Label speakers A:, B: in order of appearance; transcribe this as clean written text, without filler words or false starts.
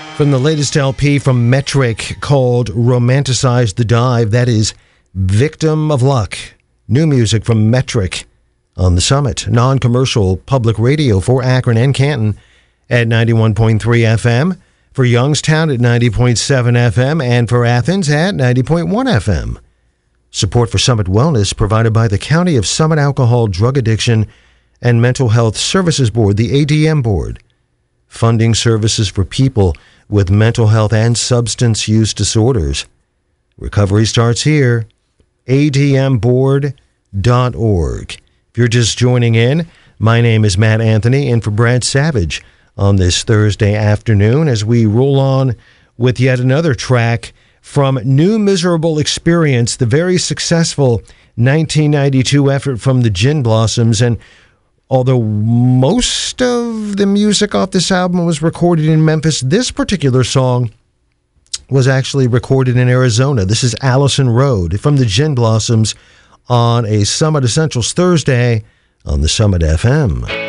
A: From the latest LP from Metric called Romanticize the Dive, that is Victim of Luck. New music from Metric on the Summit, non-commercial public radio for Akron and Canton at 91.3 FM, for Youngstown at 90.7 FM, and for Athens at 90.1 FM. Support for Summit Wellness provided by the County of Summit Alcohol, Drug Addiction, and Mental Health Services Board, the ADM Board, funding services for people with mental health and substance use disorders. Recovery starts here, admboard.org. If you're just joining in, my name is Matt Anthony, in for Brad Savage on this Thursday afternoon as we roll on with yet another track from New Miserable Experience, the very successful 1992 effort from the Gin Blossoms. And although most of the music off this album was recorded in Memphis, this particular song was actually recorded in Arizona. This is Allison Road from the Gin Blossoms on a Summit Essentials Thursday on the Summit FM.